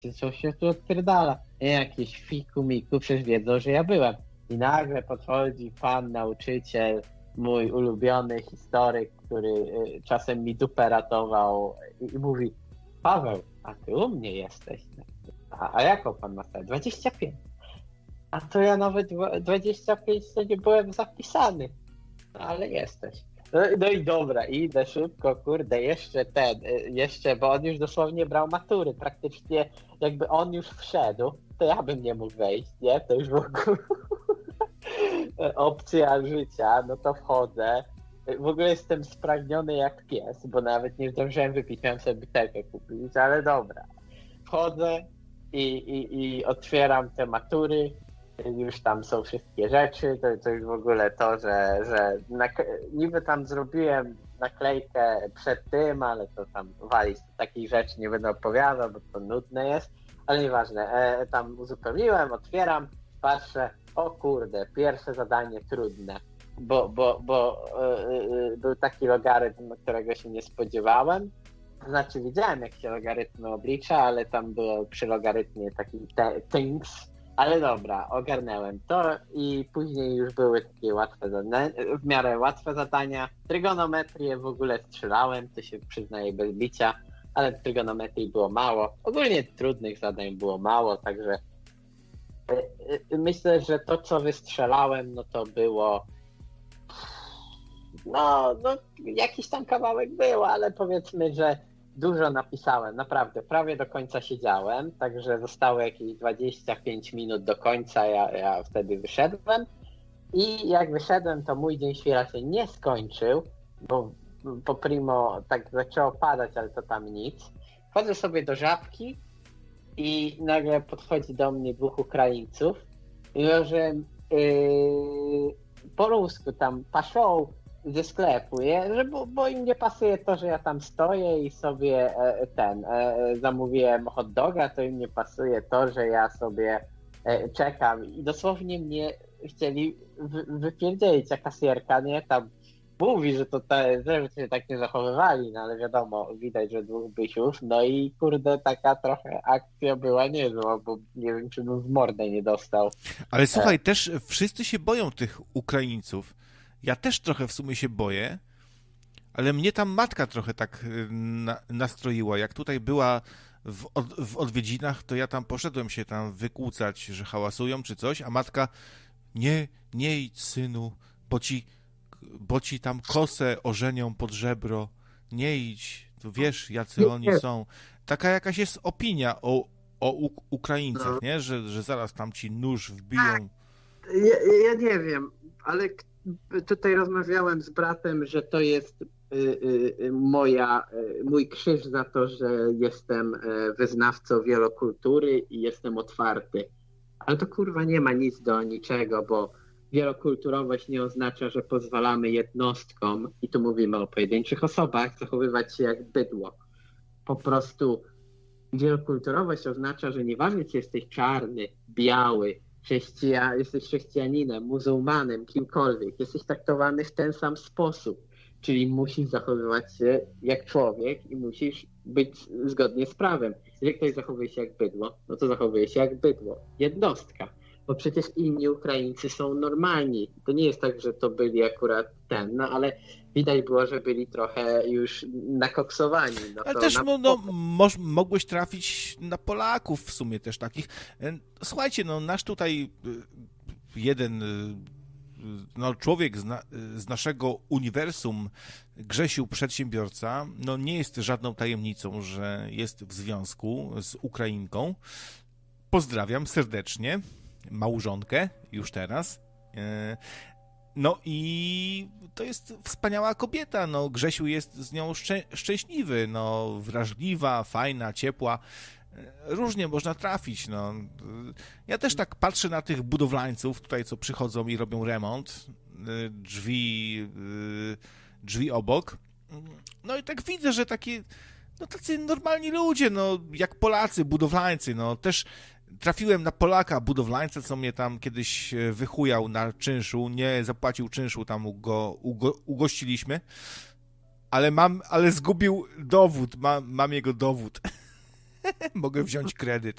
Co się tu odpierdala? Jakieś fiku miku, przecież wiedzą, że ja byłem. I nagle podchodzi pan nauczyciel, mój ulubiony historyk, który czasem mi dupę ratował i mówi: Paweł, a ty u mnie jesteś. A jaką pan ma stać? 25. A to ja nawet 25 to nie byłem zapisany. No ale jesteś. No i dobra, idę szybko, kurde, jeszcze, bo on już dosłownie brał matury, praktycznie jakby on już wszedł, to ja bym nie mógł wejść, nie? To już w ogóle opcja życia, no to wchodzę. W ogóle jestem spragniony jak pies, bo nawet nie zdążyłem wypić, miałem sobie butelkę kupić, ale dobra. Wchodzę i otwieram te matury, już tam są wszystkie rzeczy, to już w ogóle to, że niby tam zrobiłem naklejkę przed tym, ale to tam walić takich rzeczy nie będę opowiadał, bo to nudne jest, ale nieważne, tam uzupełniłem, otwieram, patrzę, o kurde, pierwsze zadanie trudne, bo był taki logarytm, którego się nie spodziewałem. Znaczy widziałem, jak się logarytmy oblicza, ale tam było przy logarytmie taki things. Ale dobra, ogarnąłem to i później już były takie łatwe zadania, w miarę łatwe zadania. Trygonometrię w ogóle strzelałem, to się przyznaję bez bicia, ale trygonometrii było mało. Ogólnie trudnych zadań było mało, także myślę, że to, co wystrzelałem, no to było no jakiś tam kawałek był, ale powiedzmy, że dużo napisałem, naprawdę, prawie do końca siedziałem, także zostało jakieś 25 minut do końca, ja wtedy wyszedłem i jak wyszedłem, to mój dzień świra się nie skończył, bo po primo tak zaczęło padać, ale to tam nic. Wchodzę sobie do Żabki i nagle podchodzi do mnie dwóch Ukraińców i że po rusku tam paszą ze sklepu, bo im nie pasuje to, że ja tam stoję i sobie zamówiłem hot doga, to im nie pasuje to, że ja sobie czekam i dosłownie mnie chcieli wypierdzielić, a kasjerka, nie, tam mówi, że że się tak nie zachowywali, no ale wiadomo, widać, że dwóch bysiów, no i kurde, taka trochę akcja była niezła, bo nie wiem, czy bym w mordę nie dostał. Ale słuchaj, też wszyscy się boją tych Ukraińców. Ja też trochę w sumie się boję, ale mnie tam matka trochę tak nastroiła. Jak tutaj była w odwiedzinach, to ja tam poszedłem się tam wykłócać, że hałasują czy coś, a matka: nie idź, synu, bo ci tam kosę ożenią pod żebro. Nie idź, tu wiesz, jacy oni są. Taka jakaś jest opinia o Ukraińcach, nie? Że zaraz tam ci nóż wbiją. Ja nie wiem, ale tutaj rozmawiałem z bratem, że to jest mój krzyż za to, że jestem wyznawcą wielokultury i jestem otwarty. Ale to kurwa nie ma nic do niczego, bo wielokulturowość nie oznacza, że pozwalamy jednostkom, i tu mówimy o pojedynczych osobach, zachowywać się jak bydło. Po prostu wielokulturowość oznacza, że nieważne, czy jesteś czarny, biały, jesteś chrześcijaninem, muzułmanem, kimkolwiek, jesteś traktowany w ten sam sposób, czyli musisz zachowywać się jak człowiek i musisz być zgodnie z prawem. Jeżeli ktoś zachowuje się jak bydło, no to zachowuje się jak bydło. Jednostka. Bo przecież inni Ukraińcy są normalni. To nie jest tak, że to byli akurat no ale widać było, że byli trochę już nakoksowani. No ale to też mogłeś trafić na Polaków w sumie też takich. Słuchajcie, nasz tutaj jeden człowiek z naszego uniwersum, Grzesiu Przedsiębiorca, nie jest żadną tajemnicą, że jest w związku z Ukrainką. Pozdrawiam serdecznie małżonkę już teraz. No i to jest wspaniała kobieta. Grzesiu jest z nią szczęśliwy, wrażliwa, fajna, ciepła. Różnie można trafić. Ja też tak patrzę na tych budowlańców tutaj, co przychodzą i robią remont. Drzwi obok. No i tak widzę, że tacy normalni ludzie, jak Polacy, budowlańcy, też trafiłem na Polaka, budowlańca, co mnie tam kiedyś wychujał na czynszu, nie zapłacił czynszu, tam go ugościliśmy, ale zgubił dowód, mam jego dowód. Mogę wziąć kredyt.